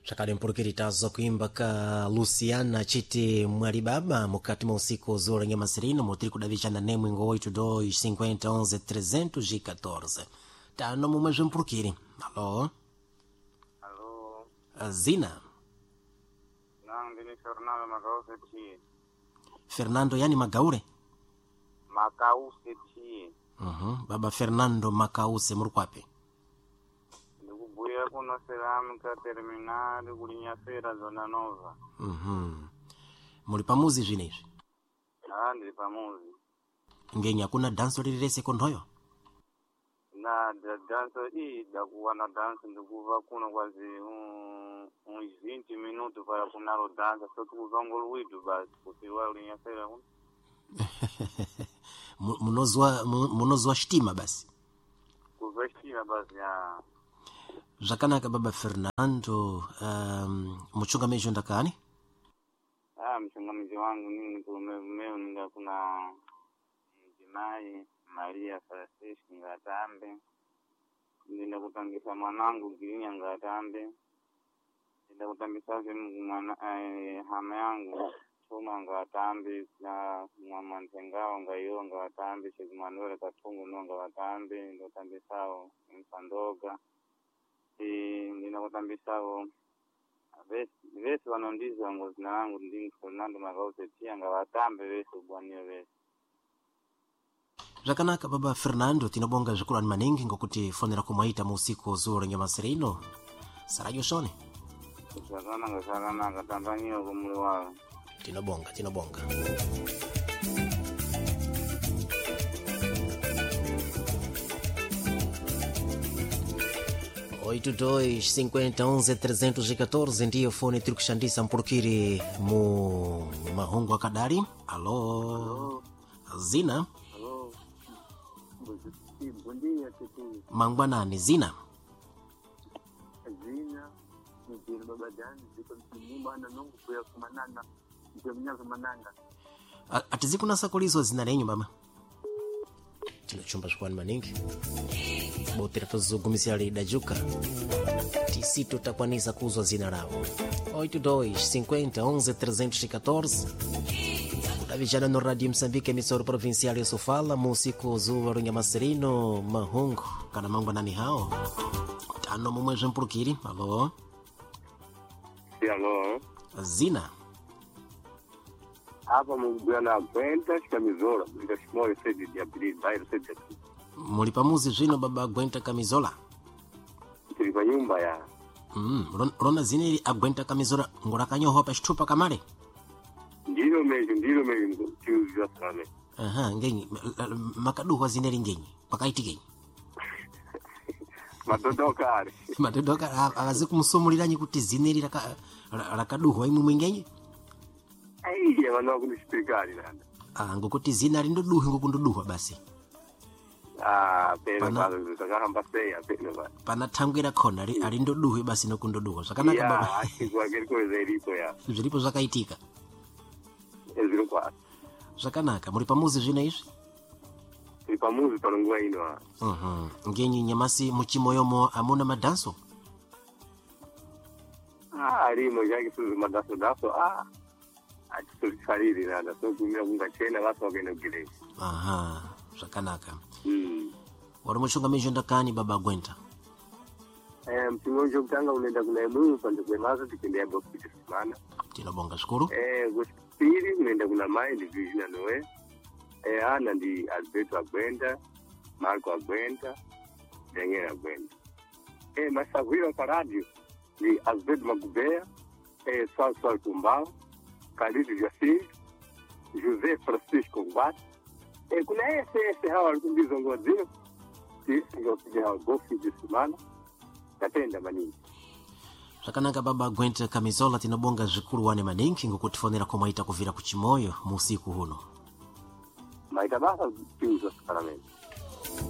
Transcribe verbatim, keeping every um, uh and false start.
Shakale mpurukiritazo kuimba ka Luciana chiti mwalibaba mukati mwa usiku zora nyama sirino mutiri kudavishana nemwe ngoitu doi cinquenta onze trezentos e quatorze. Tano mumweje mpurukiri. Alo? Alo? Zina? Nang dini Fernando Macause Tchie. Fernando yani Magaure? Macause Tchie. Mhm. Baba Fernando Macause murukwape. Ndikubuya kuno Cerâmica Terminal kulinyafera Zona Nova. Mhm. Muli pamuzi zvinezvi? Ah, ndiri pamuzi. Ngenya hakuna danso rirese kondoyo? Na da danso hii dakuwa na danso ndikuva kuno kwazi um, uns vinte minutos para kunalo dansa só tukuva ngoluidu basi kutiwa ulinyafera kuno. Munozwa munozwa shtima basi. Kuvestima basi ya. Zvakanaka baba Fernando, um, muchungamejo ndakani? Ah, mchungamejo wangu nini kumeo ninga kuna mjimai Maria Francisco Ngatambe. Nina kutangisa mwanangu Girinya Ngatambe. Nina kutangisa mwana eh, hama yangu Tuma Ngatambe na mama Ntengao Ngayo Ngatambe Shikumanuele Katungu no Ngatambe. Nina kutangisa Msandoga. E nina kutambisao vesi vesi wanondiza ngozi na wangu ndingi Fernando Macause Tchie ngawatambe vesi ubwanio vesi. Zvakanaka baba Fernando tinobonga zvikurani maningi ngokuti fonera kumwaita muusiku zura nyama sirino. Sarajo shone. Zvakanaka zvakanaka Tanzania kumuli wao. Tinobonga tinobonga. oito dois cinquenta onze trezentos e quatorze ndiyo fone tiri kushandisa mpurukiri mu mahungu akadari. Alo? Zina? Alo? Bundia tete. Mangwanani Zina? Zina mjini baba dani ziko mtimba na nungu kuya kumanana mjemnyazo mananga. Atiziku nasa kulizo Zina lenyu baba? Tinochumba shukwani maningi botera tozugumisira lidajuka tisito takwanisa kuzwa Zina lao. oito dois cinquenta onze trezentos e quatorze Kudavijana no Radio Moçambique, emissora provincial. Eu sou fala músico zuwa Nyamaserino mahungu kana mangwa nani hao tano mumweje mpurukiri. Alo? Si alo? Zina? Hapa mugana Gwenta Kamizola ndio shimoyo sedi ya Abdul Bair sedi. Muli pamuzi zvino baba Gwenta Kamizola? Tiri kwa nyumba ya. Mm, rona zineri agwenta Kamizola ngora kanyoho pa chitupa kamare. Ndiro mejo ndiro mejo tiuza sana. Aha, ngenyi makaduho zineri ngenyi pakaitikeni. Madodokare. Madodokare akazi kumusumuliranyi kuti zineri raka rakaduho imwe mwengenyi. Aiye vano kunishipikari nanda. Ah, ngokuti zina rindoduhe ngokundoduhwa basi. Ah, pena bado zakahamba seya pena bado. Pana thangwira khona arindoduhe basi nokundoduhwa. Zvakanaka baba. Ya, achikwa kiriko zeripo ya. Zviripo zvakaitika. Eziro kwa. Zvakanaka muri pamuzi zvino izvi? Tiri pamuzi panonguva ino. Mhm. Ngenyi nyamasi muchimoyomo amuna madanso? Ah, arimo yake suzu madaso daso ah. Atisolisariri nada so kumira kunga chena watu wakaenda kugelezi. Aha, zvakanaka. Mm. Wari muchungamejo ndakani baba Gwenta? Eh, mchungamejo kutanga unaenda kuna emu pande kwemaza tikende yabo kupita simana. Tinobonga shukuru. Eh, kuspiri unaenda kuna mai division na noe. Eh, ana ndi Alberto Agwenta, Marco Agwenta, Daniel Agwenta. Eh, masavira kwa radio ni Alberto Magubea, eh, Sal Sal Tumbao, Khalid Jacinto, José Francisco Nguat. E kuna ese ese hawa alikumbizo ngozino. Sisi ngozi hawa gofi jisimana. Tatenda maningi. Zvakanaka baba Gwenta Kamizola tinobonga zvikuru wane maningi ngokutifonera komwaita kuvira kuchimoyo muusiku huno. Maita basa tiuza sakaramente.